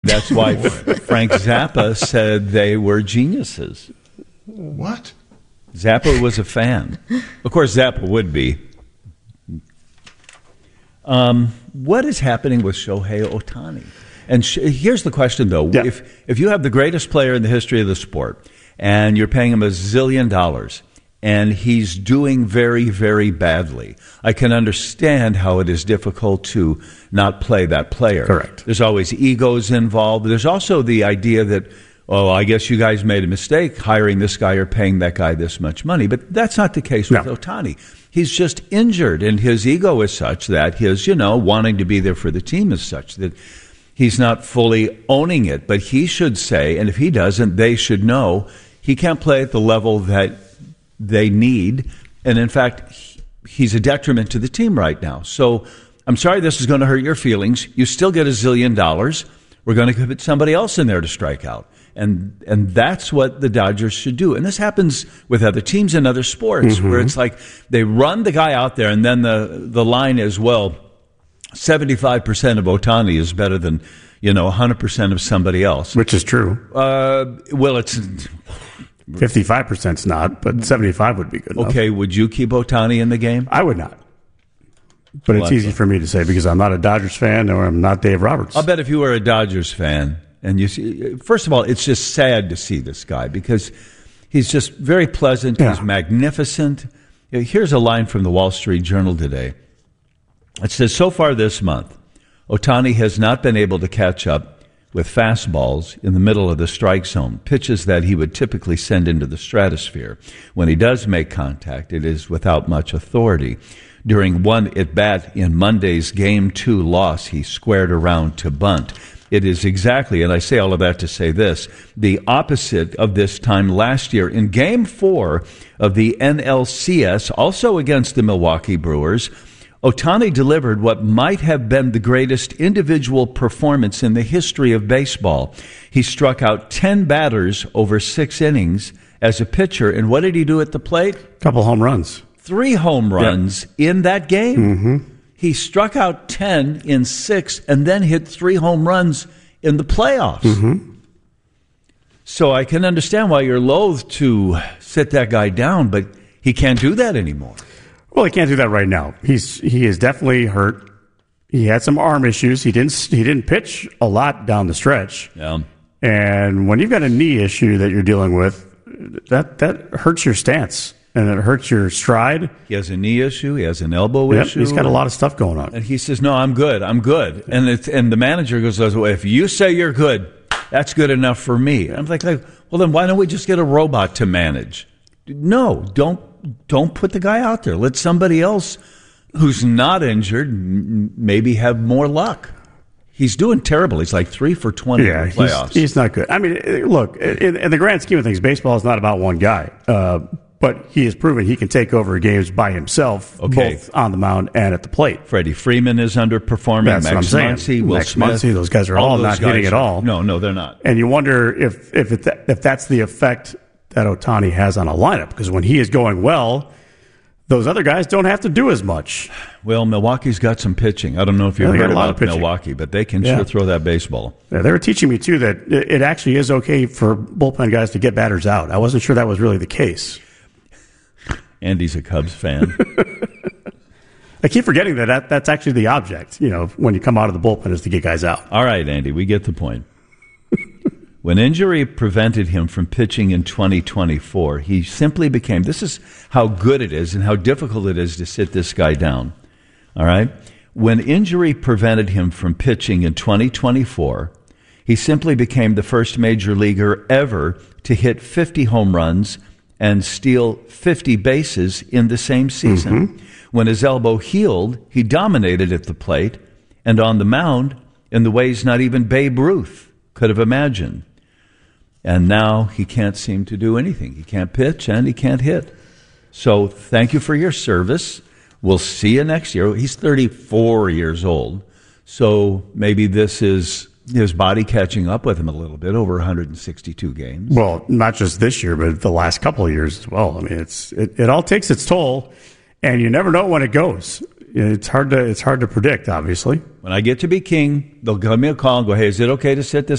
That's why Frank Zappa said they were geniuses. What? Zappa was a fan. Of course, Zappa would be. What is happening with Shohei Ohtani? And here's the question, though. Yeah. If you have the greatest player in the history of the sport, and you're paying him $1 zillion, and he's doing very, very badly, I can understand how it is difficult to not play that player. Correct. There's always egos involved. There's also the idea that, I guess you guys made a mistake hiring this guy or paying that guy this much money. But that's not the case with Ohtani. He's just injured, and his ego is such that his, wanting to be there for the team is such that he's not fully owning it. But he should say, and if he doesn't, they should know, he can't play at the level that they need. And in fact, he's a detriment to the team right now. So I'm sorry this is going to hurt your feelings. You still get $1 zillion. We're going to put somebody else in there to strike out. And that's what the Dodgers should do. And this happens with other teams in other sports, where it's like they run the guy out there, and then the line is, 75% of Ohtani is better than 100% of somebody else. Which is true. It's 55%'s not, but 75 would be good enough. Okay, would you keep Ohtani in the game? I would not. But it's easy for me to say because I'm not a Dodgers fan or I'm not Dave Roberts. I'll bet if you were a Dodgers fan, and you see, first of all, it's just sad to see this guy because he's just very pleasant. Yeah. He's magnificent. Here's a line from the Wall Street Journal today. It says, so far this month, Ohtani has not been able to catch up with fastballs in the middle of the strike zone, pitches that he would typically send into the stratosphere. When he does make contact, it is without much authority. During one at-bat in Monday's Game 2 loss, he squared around to bunt. It is exactly, and I say all of that to say this, the opposite of this time last year. In Game 4 of the NLCS, also against the Milwaukee Brewers, Ohtani delivered what might have been the greatest individual performance in the history of baseball. He struck out 10 batters over 6 innings as a pitcher, and what did he do at the plate? A couple home runs. 3 home runs in that game. Mm-hmm. He struck out 10 in 6 and then hit 3 home runs in the playoffs. Mm-hmm. So I can understand why you're loath to sit that guy down, but he can't do that anymore. Well, he can't do that right now. He is definitely hurt. He had some arm issues. He didn't pitch a lot down the stretch. Yeah. And when you've got a knee issue that you're dealing with, that hurts your stance. And it hurts your stride. He has a knee issue. He has an elbow issue. He's got a lot of stuff going on. And he says, no, I'm good. And the manager goes, well, if you say you're good, that's good enough for me. And I'm like, well, then why don't we just get a robot to manage? No, don't put the guy out there. Let somebody else who's not injured maybe have more luck. He's doing terrible. He's like 3 for 20 in the playoffs. He's not good. I mean, look, in the grand scheme of things, baseball is not about one guy. But he has proven he can take over games by himself, both on the mound and at the plate. Freddie Freeman is underperforming. That's Max what I'm saying. Muncy, Will Max Smith. Muncy, those guys are all not hitting at all. No, they're not. And you wonder if that's the effect that Ohtani has on a lineup. Because when he is going well, those other guys don't have to do as much. Well, Milwaukee's got some pitching. I don't know if you've heard about Milwaukee, but they can sure throw that baseball. Yeah, they were teaching me, too, that it actually is okay for bullpen guys to get batters out. I wasn't sure that was really the case. Andy's a Cubs fan. I keep forgetting that's actually the object, when you come out of the bullpen is to get guys out. All right, Andy, we get the point. When injury prevented him from pitching in 2024, he simply became, this is how good it is and how difficult it is to sit this guy down. All right? When injury prevented him from pitching in 2024, he simply became the first major leaguer ever to hit 50 home runs and steal 50 bases in the same season. Mm-hmm. When his elbow healed, he dominated at the plate and on the mound in the ways not even Babe Ruth could have imagined. And now he can't seem to do anything. He can't pitch and he can't hit. So thank you for your service. We'll see you next year. He's 34 years old. So maybe this is his body catching up with him a little bit over 162 games. Well, not just this year, but the last couple of years as well. I mean, it all takes its toll, and you never know when it goes. It's hard to predict, obviously. When I get to be king, they'll give me a call and go, hey, is it okay to sit this